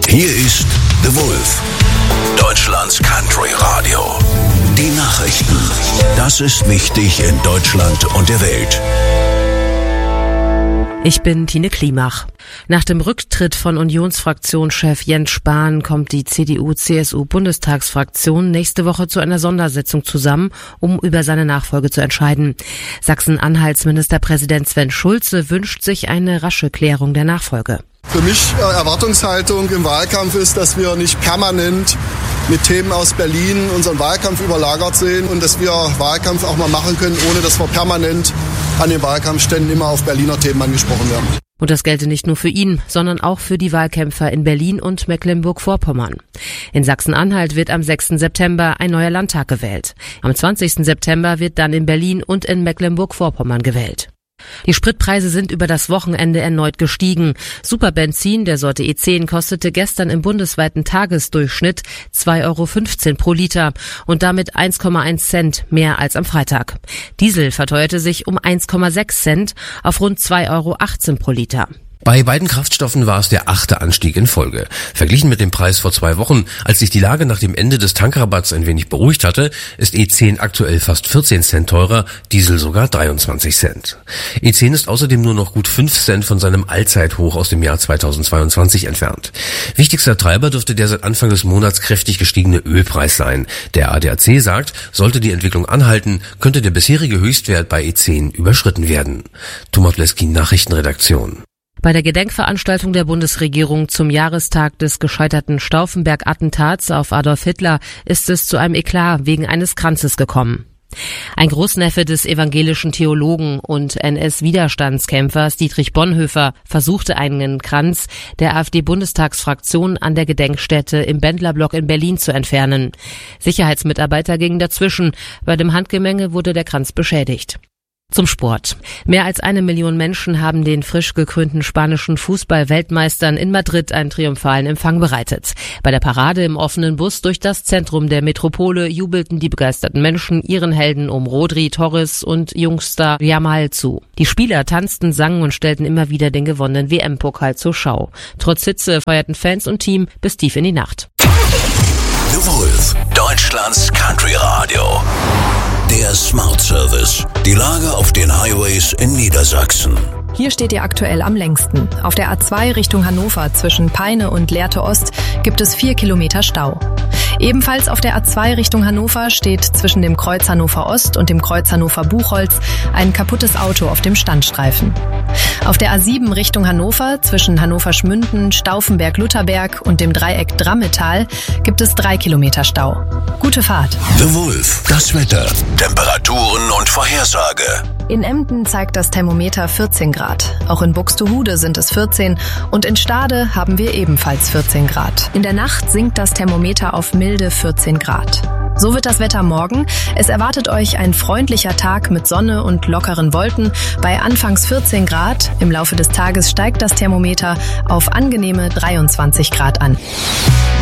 Hier ist The Wolf, Deutschlands Country Radio. Die Nachrichten. Das ist wichtig in Deutschland und der Welt. Ich bin Tine Klimach. Nach dem Rücktritt von Unionsfraktionschef Jens Spahn kommt die CDU-CSU-Bundestagsfraktion nächste Woche zu einer Sondersitzung zusammen, um über seine Nachfolge zu entscheiden. Sachsen-Anhalts Ministerpräsident Sven Schulze wünscht sich eine rasche Klärung der Nachfolge. Für mich Erwartungshaltung im Wahlkampf ist, dass wir nicht permanent mit Themen aus Berlin unseren Wahlkampf überlagert sehen und dass wir Wahlkampf auch mal machen können, ohne dass wir permanent an den Wahlkampfständen immer auf Berliner Themen angesprochen werden. Und das gelte nicht nur für ihn, sondern auch für die Wahlkämpfer in Berlin und Mecklenburg-Vorpommern. In Sachsen-Anhalt wird am 6. September ein neuer Landtag gewählt. Am 20. September wird dann in Berlin und in Mecklenburg-Vorpommern gewählt. Die Spritpreise sind über das Wochenende erneut gestiegen. Superbenzin der Sorte E10 kostete gestern im bundesweiten Tagesdurchschnitt 2,15 € pro Liter und damit 1,1 Cent mehr als am Freitag. Diesel verteuerte sich um 1,6 Cent auf rund 2,18 € pro Liter. Bei beiden Kraftstoffen war es der 8. Anstieg in Folge. Verglichen mit dem Preis vor 2 Wochen, als sich die Lage nach dem Ende des Tankrabatts ein wenig beruhigt hatte, ist E10 aktuell fast 14 Cent teurer, Diesel sogar 23 Cent. E10 ist außerdem nur noch gut 5 Cent von seinem Allzeithoch aus dem Jahr 2022 entfernt. Wichtigster Treiber dürfte der seit Anfang des Monats kräftig gestiegene Ölpreis sein. Der ADAC sagt, sollte die Entwicklung anhalten, könnte der bisherige Höchstwert bei E10 überschritten werden. Thomas Bleski, Nachrichtenredaktion. Bei der Gedenkveranstaltung der Bundesregierung zum Jahrestag des gescheiterten Stauffenberg-Attentats auf Adolf Hitler ist es zu einem Eklat wegen eines Kranzes gekommen. Ein Großneffe des evangelischen Theologen und NS-Widerstandskämpfers Dietrich Bonhoeffer versuchte einen Kranz der AfD-Bundestagsfraktion an der Gedenkstätte im Bendlerblock in Berlin zu entfernen. Sicherheitsmitarbeiter gingen dazwischen. Bei dem Handgemenge wurde der Kranz beschädigt. Zum Sport. Mehr als 1 Million Menschen haben den frisch gekrönten spanischen Fußball-Weltmeistern in Madrid einen triumphalen Empfang bereitet. Bei der Parade im offenen Bus durch das Zentrum der Metropole jubelten die begeisterten Menschen ihren Helden um Rodri, Torres und Jungstar Yamal zu. Die Spieler tanzten, sangen und stellten immer wieder den gewonnenen WM-Pokal zur Schau. Trotz Hitze feierten Fans und Team bis tief in die Nacht. The Wolf, Deutschlands Country Radio. Der Smart Service. Die Lage auf den Highways in Niedersachsen. Hier steht ihr aktuell am längsten. Auf der A2 Richtung Hannover zwischen Peine und Lehrte Ost gibt es 4 Kilometer Stau. Ebenfalls auf der A2 Richtung Hannover steht zwischen dem Kreuz Hannover Ost und dem Kreuz Hannover Buchholz ein kaputtes Auto auf dem Standstreifen. Auf der A7 Richtung Hannover zwischen Hannover-Schmünden, Stauffenberg-Lutherberg und dem Dreieck Drammetal gibt es 3 Kilometer Stau. Gute Fahrt. The Wolf, das Wetter, Temperaturen und Vorhersage. In Emden zeigt das Thermometer 14 Grad. Auch in Buxtehude sind es 14 und in Stade haben wir ebenfalls 14 Grad. In der Nacht sinkt das Thermometer auf milde 14 Grad. So wird das Wetter morgen. Es erwartet euch ein freundlicher Tag mit Sonne und lockeren Wolken bei anfangs 14 Grad. Im Laufe des Tages steigt das Thermometer auf angenehme 23 Grad an.